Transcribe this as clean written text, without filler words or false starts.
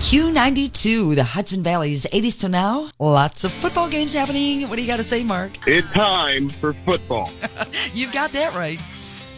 Q92, the Hudson Valley's 80s to now. Lots of football games happening. What do you got to say, Mark? It's time for football. You've got that right.